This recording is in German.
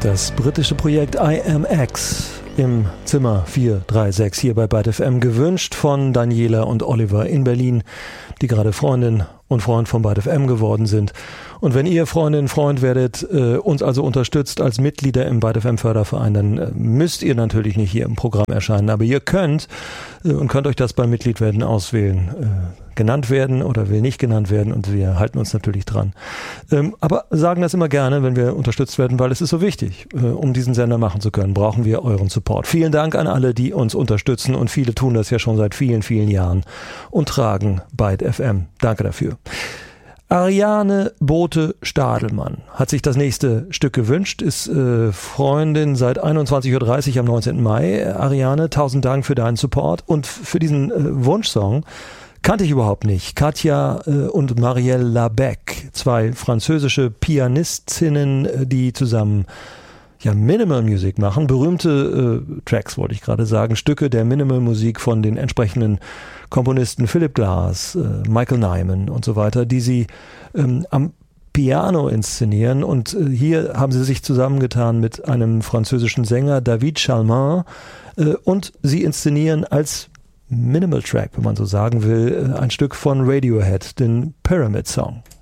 Das britische Projekt IMX im Zimmer 436 hier bei Byte FM, gewünscht von Daniela und Oliver in Berlin, die gerade Freundin und Freund von Byte FM geworden sind. Und wenn ihr Freundin, Freund werdet, uns also unterstützt als Mitglieder im Byte FM Förderverein, dann müsst ihr natürlich nicht hier im Programm erscheinen, aber ihr könnt und könnt euch das beim Mitgliedwerden auswählen. Genannt werden oder will nicht genannt werden, und wir halten uns natürlich dran. Aber sagen das immer gerne, wenn wir unterstützt werden, weil es ist so wichtig. Um diesen Sender machen zu können, brauchen wir euren Support. Vielen Dank an alle, die uns unterstützen, und viele tun das ja schon seit vielen, vielen Jahren und tragen Byte FM. Danke dafür. Ariane Bote-Stadelmann hat sich das nächste Stück gewünscht, ist Freundin seit 21.30 Uhr am 19. Mai. Ariane, 1000 Dank für deinen Support und für diesen Wunschsong. Kannte ich überhaupt nicht. Katja und Marielle Labec, zwei französische Pianistinnen, die zusammen Minimal Music machen. Berühmte Tracks, wollte ich gerade sagen, Stücke der Minimal Musik von den entsprechenden Komponisten Philip Glass, Michael Nyman und so weiter, die sie am Piano inszenieren. Und hier haben sie sich zusammengetan mit einem französischen Sänger, David Chalmin, und sie inszenieren als Minimal Track, wenn man so sagen will, ein Stück von Radiohead, den Pyramid Song.